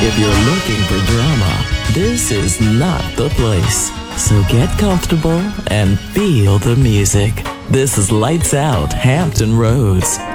If you're looking for drama, this is not the place. So get comfortable and feel the music. This is Lights Out Hampton Roads.